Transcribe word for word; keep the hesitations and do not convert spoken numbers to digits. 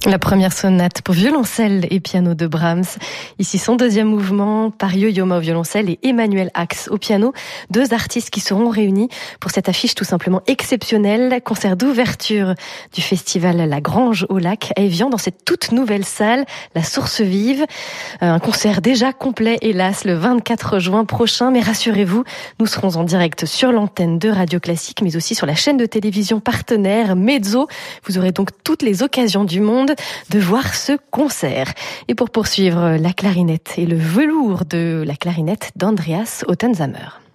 La première sonate pour violoncelle et piano de Brahms. Ici son deuxième mouvement par Yo-Yo Ma au violoncelle et Emmanuel Ax au piano. Deux artistes qui seront réunis pour cette affiche tout simplement exceptionnelle. Concert d'ouverture du festival La Grange au Lac à Évian dans cette toute nouvelle salle, la Source Vive. Un concert déjà complet hélas le vingt-quatre juin prochain. Mais rassurez-vous, nous serons en direct sur l'antenne de Radio Classique mais aussi sur la chaîne de télévision partenaire Mezzo. Vous aurez donc toutes les occasions du monde de voir ce concert. Et pour poursuivre, la clarinette et le velours de la clarinette d'Andreas Ottensamer.